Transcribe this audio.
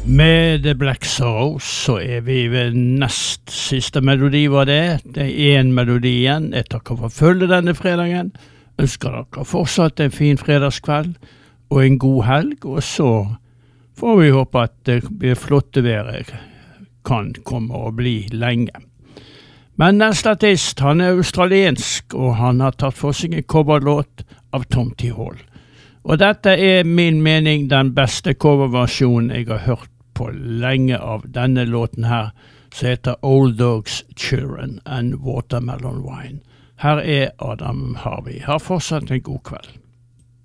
Med The Black Sorrows så vi ved nest siste melodi var det. Det en melodi igjen. Jeg takker for følge denne fredagen. Ønsker dere fortsatt en fin fredagskveld og en god helg. Og så får vi håpe at det blir flotte været kan komme og bli lenge. Men neste artist, han australiensk, og han har tatt for seg en coverlåt av Tom T. Hall. Og dette min mening den beste coverversjonen jeg har hørt på lenge av denne låten her, som heter Old Dogs, Children and Watermelon Wine. Her Adam Harvey. Ha fortsatt en god kveld.